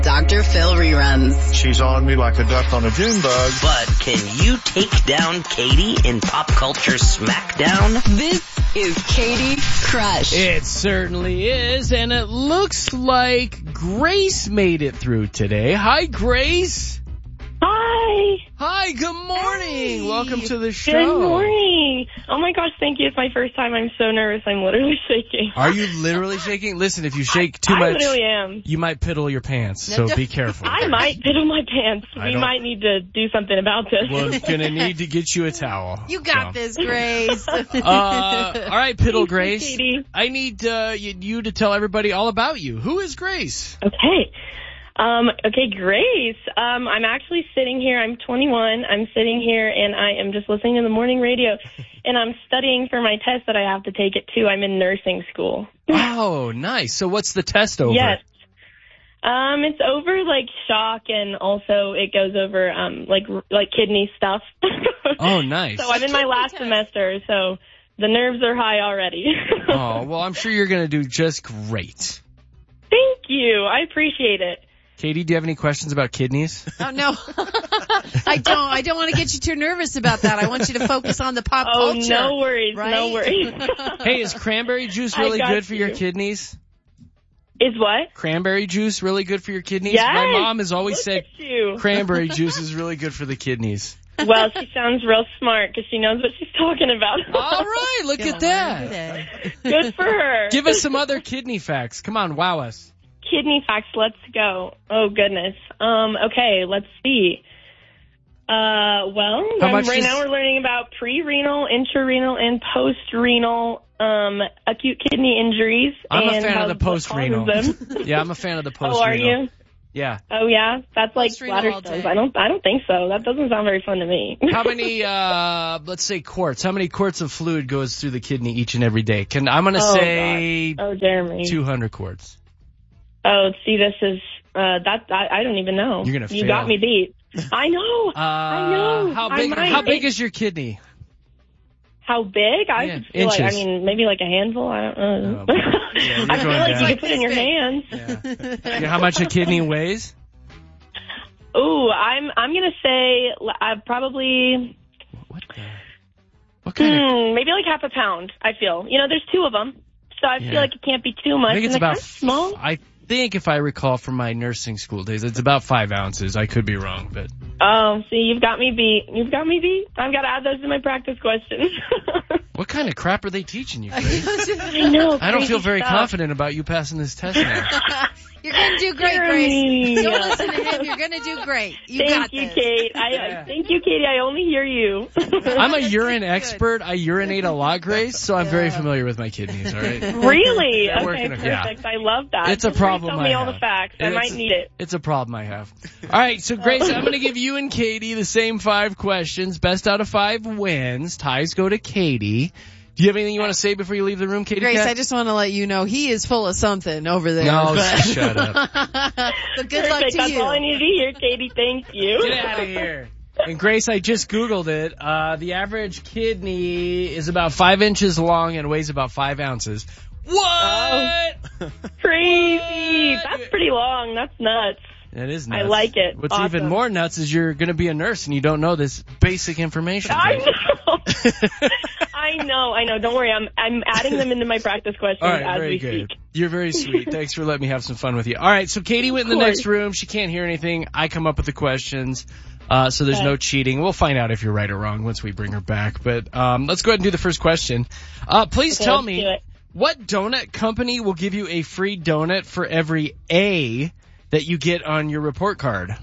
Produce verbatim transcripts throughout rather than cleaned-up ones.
Doctor Phil reruns. She's on me like a duck on a June bug. But can you take down Katie in Pop Culture Smackdown? This is Katie Crush. It certainly is, and it looks like Grace made it through today. Hi, Grace. Hi. Hi, good morning. Hi. Welcome to the show. Good morning. Oh my gosh, thank you. It's my first time. I'm so nervous. I'm literally shaking. Are you literally shaking? Listen, if you shake too I much, literally am. you might piddle your pants, so be careful. I might piddle my pants. I We don't- might need to do something about this. We're gonna need to get you a towel. You got So. this, Grace. Uh, all right, Piddle Thank you, Grace. Katie. I need uh, you, you to tell everybody all about you. Who is Grace? Okay. Um, okay, Grace. Um, I'm actually sitting here. I'm twenty-one. I'm sitting here, and I am just listening to the morning radio, and I'm studying for my test that I have to take at two. I'm in nursing school. Oh, nice. So what's the test over? Yes. Um, it's over like shock, and also it goes over um like like kidney stuff. Oh, nice. So I'm in my last semester, so the nerves are high already. Oh, well, I'm sure you're going to do just great. Thank you. I appreciate it. Katie, do you have any questions about kidneys? Oh, no. I don't. I don't want to get you too nervous about that. I want you to focus on the pop Oh, culture. no worries. right? No worries. Hey, is cranberry juice I really got good for your you. kidneys? Is what? Cranberry juice really good for your kidneys? Yes. My mom has always Look said at you. cranberry juice is really good for the kidneys. Well, she sounds real smart because she knows what she's talking about. All right, look at that. Good for her. Give us some other kidney facts. Come on, wow us. Kidney facts. Let's go. Oh, goodness. Um, okay, let's see. Uh, well, How um, much right does- now we're learning about pre-renal, intrarenal, and post-renal um, acute kidney injuries. I'm a and fan how- of the what post-renal. causes them. Yeah, I'm a fan of the Oh, post-renal. are you? Yeah. Oh, yeah? That's like Post-renal bladder all stones. day. I don't, I don't think so. That doesn't sound very fun to me. How many, uh, let's say quarts, how many quarts of fluid goes through the kidney each and every day? Can I'm going to Oh, say God. Oh, Jeremy. two hundred quarts. Oh, see, this is, uh, that, I, I don't even know. You're gonna You fail. got me beat. I know. Uh, I know. How I big, might. how big is your kidney? How big? I Yeah, would feel like, I inches. mean, maybe like a handful. I don't know. Oh, yeah, you're I feel going like down. you could put it in your hands. Yeah. You know how much a kidney weighs? Ooh, I'm I'm gonna say uh, probably What the? What kind of? hmm, maybe like half a pound. I feel. You know, there's two of them, so I Yeah. feel like it can't be too much. I think it's and they're about. kinda small. I think if I recall from my nursing school days, it's about five ounces. I could be wrong, but Oh, see, you've got me beat. You've got me beat. I've got to add those to my practice questions. what kind of crap are they teaching you, Grace? I know. I don't feel crazy very stuff. confident about you passing this test now. You're going to do great, Jeremy. Grace. Don't listen to him. You're going to do great. You Thank got you, this. Kate. I, Yeah. I thank you, Katie. I only hear you. I'm a urine expert. I urinate a lot, Grace, so I'm very familiar with my kidneys, all right? Really? Yeah, Okay, working on- yeah. perfect. I love that. It's a Just problem Tell me I all have. the facts. I It's- might need it. It's a problem I have. All right, so Grace, I'm going to give you and Katie the same five questions. Best out of five wins. Ties go to Katie. Do you have anything you want to say before you leave the room, Katie? Grace, Cat? I just want to let you know he is full of something over there. No, but, shut up. but good luck Perfect. to That's you. all I need to hear, Katie. Thank you. Get out of here. And Grace, I just Googled it. Uh, the average kidney is about five inches long and weighs about five ounces. What? Crazy. What? That's pretty long. That's nuts. That is nuts. I like it. What's Awesome. even more nuts is you're going to be a nurse and you don't know this basic information. I Grace. know. I know. I know. Don't worry. I'm I'm adding them into my practice questions All right, as very we good. speak. You're very sweet. Thanks for letting me have some fun with you. All right, so Katie went in the course. next room. She can't hear anything. I come up with the questions, uh, so there's Okay. no cheating. We'll find out if you're right or wrong once we bring her back. But um, let's go ahead and do the first question. Uh, please Okay, tell let's me, do it. what donut company will give you a free donut for every A that you get on your report card?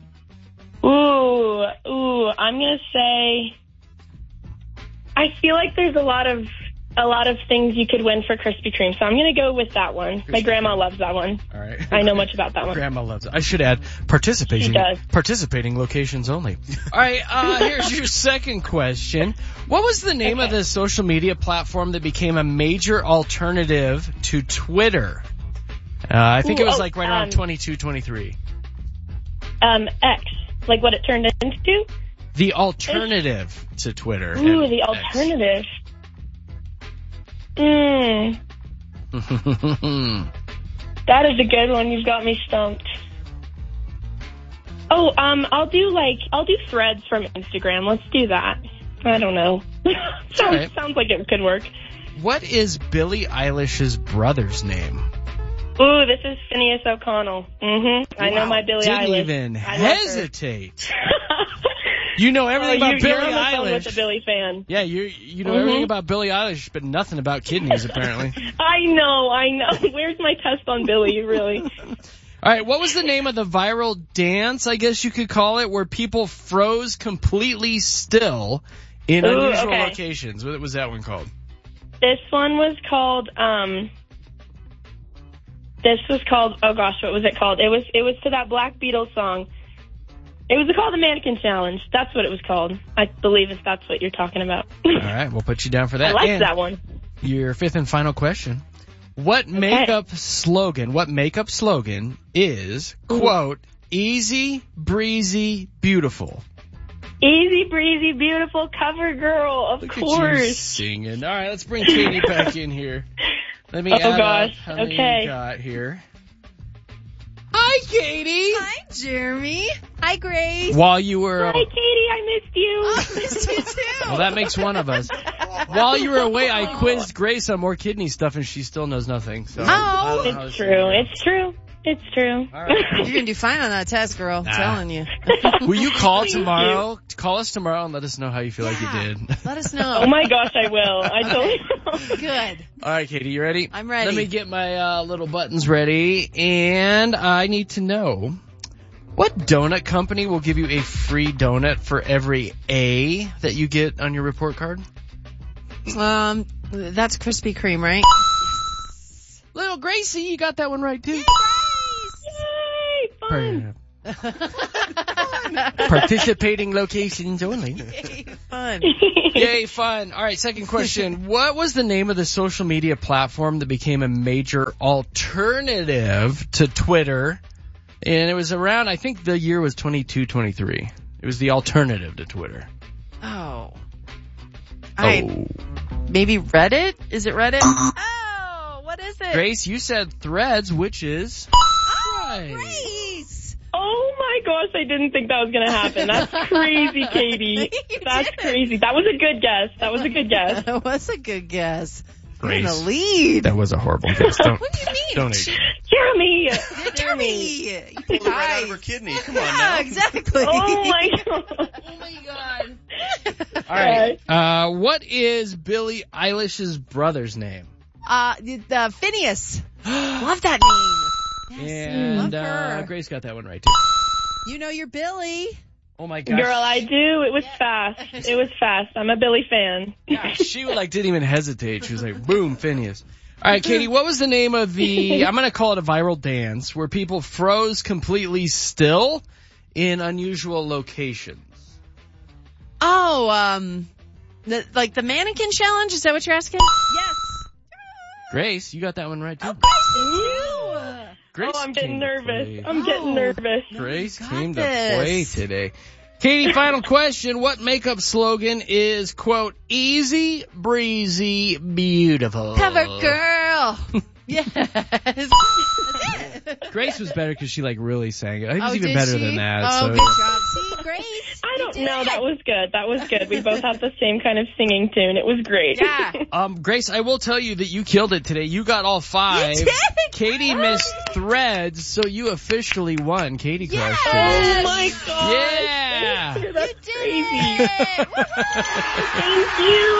Ooh, ooh. I'm gonna say. I feel like there's a lot of a lot of things you could win for Krispy Kreme, so I'm gonna go with that one. My Krispy grandma loves that one. All right. I know much about that one. Grandma loves it. I should add participating She does. participating locations only. All right, uh, here's your second question. What was the name of Okay. the social media platform that became a major alternative to Twitter? Uh, I think Ooh, it was oh, like right around um, twenty-two, twenty-three. Um, X, like what it turned into. The alternative to Twitter. Ooh, and the X. alternative. Mmm, that is a good one. You've got me stumped. Oh, um, I'll do like I'll do threads from Instagram. Let's do that. I don't know. sounds right. sounds like it could work. What is Billie Eilish's brother's name? Ooh, this is Phineas O'Connell. Mm-hmm. I know my Billie Didn't Eilish. even I love her. hesitate. You know everything oh, about you, Billie you're on the phone Eilish. with a Billie fan. Yeah, you you know Mhm. everything about Billie Eilish, but nothing about kidneys, apparently. I know, I know. Where's my test on Billie, really? All right, what was the name of the viral dance, I guess you could call it, where people froze completely still in Ooh, unusual okay. locations? What was that one called? This one was called, um... This was called, oh gosh, what was it called? It was it was to that Black Beatles song. It was called the Mannequin Challenge. That's what it was called. I believe if that's what you're talking about. All right, we'll put you down for that. I like And that one. your fifth and final question. What makeup slogan, what makeup slogan is, quote, easy, breezy, beautiful? Easy breezy, beautiful cover girl, of Look at you course. singing. All right, let's bring Katie back in here. Let me Oh, add gosh. up how many Okay. you got here. Hi, Katie. Hi, Jeremy. Hi, Grace. While you were... Hi, Katie, I missed you. Oh, I missed you too. Well, that makes one of us. While you were away, I quizzed Grace on more kidney stuff, and she still knows nothing. So Oh. I don't know how It's this true. is. It's true. It's true. All right. You're going to do fine on that test, girl. I'm Nah. telling you. Will you call Thank tomorrow? Call us tomorrow and let us know how you feel like you Yeah. did. Let us know. Oh my gosh, I will. I totally will. Good. All right, Katie, you ready? I'm ready. Let me get my uh, little buttons ready, and I need to know what donut company will give you a free donut for every A that you get on your report card? Um, that's Krispy Kreme, right? Little Gracie, you got that one right too. Yay, fun. Participating locations only. Fun. Yay, fun. All right, second question. What was the name of the social media platform that became a major alternative to Twitter? And it was around, I think the year was twenty-two, twenty-three. It was the alternative to Twitter. Oh. I, Oh. maybe Reddit? Is it Reddit? Oh, what is it? Grace, you said Threads, which is right. Grace. Oh my gosh, I didn't think that was going to happen. That's crazy, Katie. You That's did. crazy. That was a good guess. That was a good guess. That was a good guess. You're in Grace. the lead. That was a horrible guess. Don't, What do you mean? don't hate. Jeremy! Jeremy. You Pulled it right out of guys. her kidney. Come on Yeah, now. exactly. Oh my god. Oh my god. All right. Uh, what is Billie Eilish's brother's name? Uh, the, the Phineas. Love that name. Yes, And love uh, her. Grace got that one right too. You know your Billy. Oh my gosh. Girl, I do. It was fast. It was fast. I'm a Billy fan. Gosh, she like didn't even hesitate. She was like, boom, Phineas. All right, Katie, what was the name of the, I'm going to call it a viral dance, where people froze completely still in unusual locations? Oh, um, the, like the mannequin challenge? Is that what you're asking? Yes. Grace, you got that one right too. Ooh. Grace Oh, I'm getting came to nervous. play. I'm getting Oh. nervous. Grace got came to this. play today. Katie, final question. What makeup slogan is, quote, easy, breezy, beautiful? Cover girl. Yes. That's it. Grace was better because she like really sang it. I think it was Oh, even did better she? than that. Oh, so good job. See, Grace. I you don't did know. it. That was good. That was good. We both had the same kind of singing tune. It was great. Yeah. Um, Grace, I will tell you that you killed it today. You got all five. You did. Katie missed threads, so you officially won. Katie crushed Yes. Oh my god. Yeah. That's, that's You did crazy. it. Thank you.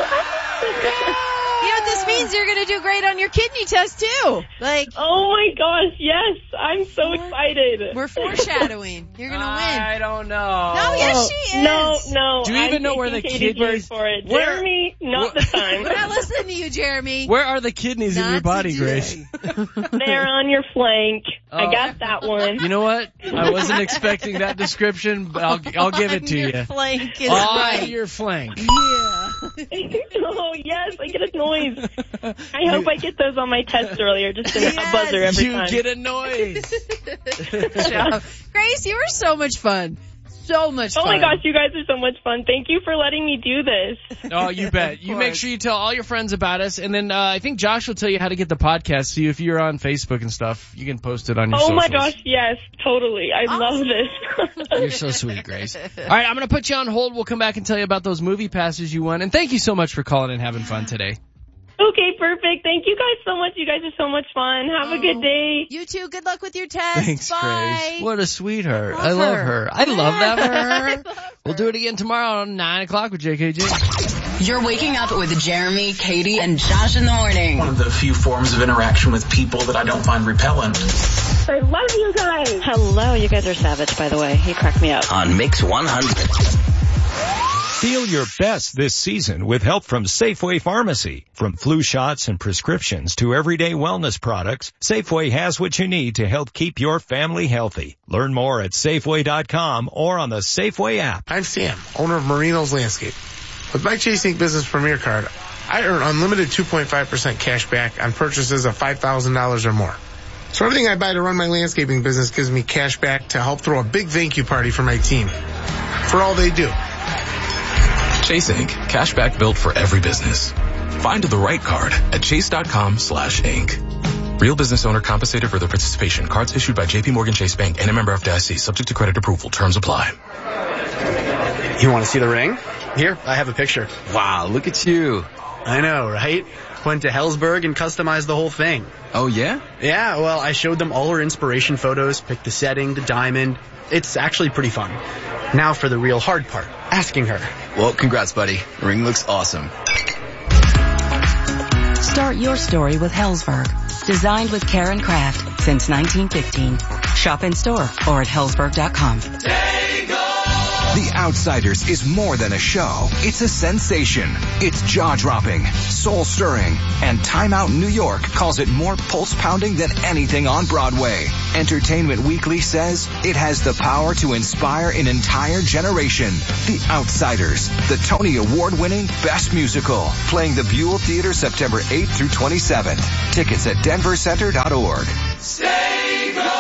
You know what this means? You're going to do great on your kidney test, too. Like, Oh my gosh, yes. I'm so excited. we're foreshadowing. You're going to win. I don't know. No, yes, she is. No, no. Do you I'm even know where taking the Katie's word kidneys- for it. Where- Jeremy, not Where- the time. We're not listening to you, Jeremy. Where are the kidneys in Not your body, today. Grace? They're on your flank. Oh. I got that one. You know what? I wasn't expecting that description, but I'll, I'll give it to Your you. flank is On right. your flank. Yeah. Oh yes, I get a noise. I hope I get those on my test earlier, just in Yes. a buzzer every You time. get a noise. Good job. Grace, you were so much fun. so much Oh fun. my gosh, you guys are so much fun. Thank you for letting me do this. Oh, you bet. You make sure you tell all your friends about us, and then uh, I think Josh will tell you how to get the podcast. So if you're on Facebook and stuff, you can post it on your Oh socials. my gosh, yes, totally. I love this. You're so sweet, Grace. All right, I'm going to put you on hold. We'll come back and tell you about those movie passes you won. And thank you so much for calling and having fun today. Okay, perfect. Thank you guys so much. You guys are so much fun. Have a good day. You too. Good luck with your test. Thanks, Bye. Grace. What a sweetheart. Love I love her. her. I love that for her. I love We'll do it again tomorrow at nine o'clock with J K J. You're waking up with Jeremy, Katie, and Josh in the morning. One of the few forms of interaction with people that I don't find repellent. I love you guys. Hello, you guys are savage, by the way. You crack me up. On Mix one hundred. Feel your best this season with help from Safeway Pharmacy. From flu shots and prescriptions to everyday wellness products, Safeway has what you need to help keep your family healthy. Learn more at Safeway dot com or on the Safeway app. I'm Sam, owner of Marino's Landscape. With my Chase Ink Business Premier Card, I earn unlimited two point five percent cash back on purchases of five thousand dollars or more. So everything I buy to run my landscaping business gives me cash back to help throw a big thank you party for my team. For all they do. Chase Ink. Cashback built for every business. Find the right card at chase.com slash ink. Real business owner compensated for their participation. Cards issued by J P Morgan Chase Bank and a member of F D I C. Subject to credit approval. Terms apply. You want to see the ring? Here, I have a picture. Wow, look at you. I know, right? Went to Hellsberg and customized the whole thing. Oh, yeah? Yeah, well, I showed them all her inspiration photos, picked the setting, the diamond. It's actually pretty fun. Now for the real hard part, asking her. Well, congrats, buddy. The ring looks awesome. Start your story with Hellsberg. Designed with care and craft since nineteen fifteen. Shop in store or at hellsberg dot com. The Outsiders is more than a show. It's a sensation. It's jaw-dropping, soul-stirring, and Time Out New York calls it more pulse-pounding than anything on Broadway. Entertainment Weekly says it has the power to inspire an entire generation. The Outsiders, the Tony Award-winning Best Musical, playing the Buell Theater September eighth through twenty-seventh. Tickets at denver center dot org. Stay gold!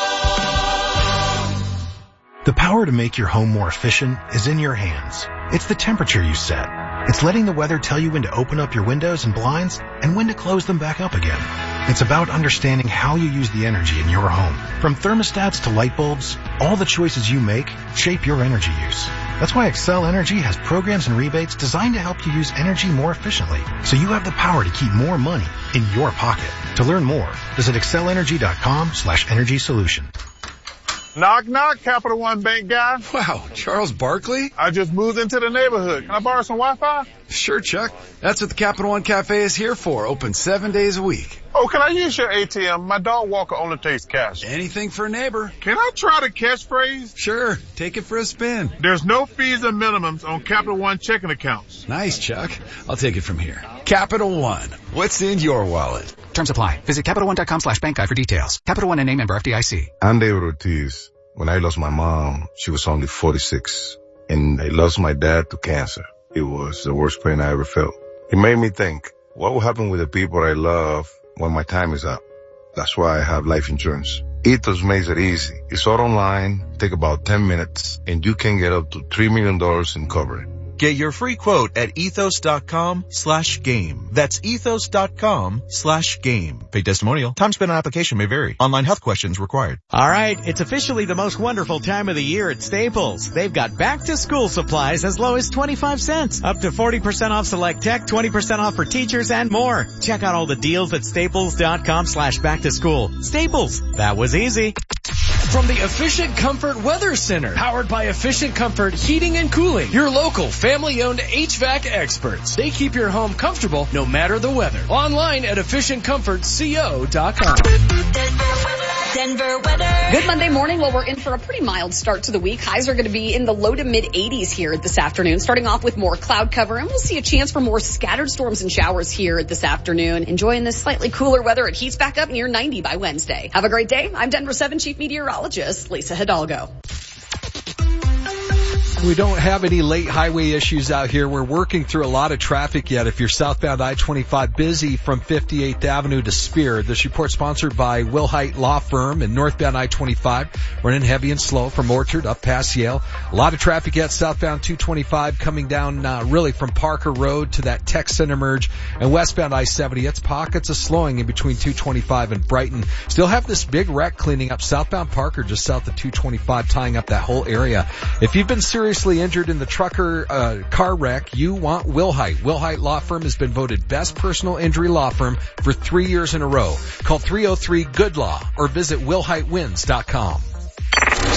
The power to make your home more efficient is in your hands. It's the temperature you set. It's letting the weather tell you when to open up your windows and blinds and when to close them back up again. It's about understanding how you use the energy in your home. From thermostats to light bulbs, all the choices you make shape your energy use. That's why Excel Energy has programs and rebates designed to help you use energy more efficiently, so you have the power to keep more money in your pocket. To learn more, visit excel energy dot com slash energy solution. Knock, knock, Capital One Bank guy. Wow, Charles Barkley? I just moved into the neighborhood. Can I borrow some Wi-Fi? Sure, Chuck. That's what the Capital One Cafe is here for. Open seven days a week. Oh, can I use your A T M? My dog walker only takes cash. Anything for a neighbor. Can I try the catchphrase? Sure. Take it for a spin. There's no fees and minimums on Capital One checking accounts. Nice, Chuck. I'll take it from here. Capital One. What's in your wallet? Terms apply. Visit Capital One dot com slash bank guide for details. Capital One and name member F D I C. I'm David Ortiz. When I lost my mom, she was only forty-six. And I lost my dad to cancer. It was the worst pain I ever felt. It made me think, what will happen with the people I love when my time is up? That's why I have life insurance. Ethos makes it easy. It's all online, take about ten minutes, and you can get up to three million dollars in coverage. Get your free quote at ethos dot com slash game. That's ethos dot com slash game. Paid testimonial. Time spent on application may vary. Online health questions required. All right, it's officially the most wonderful time of the year at Staples. They've got back-to-school supplies as low as twenty-five cents. Up to forty percent off select tech, twenty percent off for teachers, and more. Check out all the deals at staples dot com slash back to school. Staples. That was easy. From the Efficient Comfort Weather Center, powered by Efficient Comfort Heating and Cooling, your local family-owned H V A C experts. They keep your home comfortable no matter the weather. Online at efficient comfort co dot com. Denver weather. Good Monday morning. Well, we're in for a pretty mild start to the week. Highs are going to be in the low to mid eighties here this afternoon, starting off with more cloud cover, and we'll see a chance for more scattered storms and showers here this afternoon. Enjoying this slightly cooler weather. It heats back up near ninety by Wednesday. Have a great day. I'm Denver seven Chief Meteorologist Lisa Hidalgo. We don't have any late highway issues out here. We're working through a lot of traffic yet. If you're southbound I twenty-five, busy from fifty-eighth Avenue to Spear. This report sponsored by Wilhite Law Firm, and northbound I twenty-five running heavy and slow from Orchard up past Yale. A lot of traffic yet southbound two twenty-five coming down uh, really from Parker Road to that Tech Center merge, and westbound I seventy. It's pockets of slowing in between two twenty-five and Brighton. Still have this big wreck cleaning up southbound Parker just south of two twenty-five, tying up that whole area. If you've been seriously injured in the trucker uh, car wreck, you want Wilhite. Wilhite Law Firm has been voted best personal injury law firm for three years in a row. Call three oh three good law or visit wilhite wins dot com.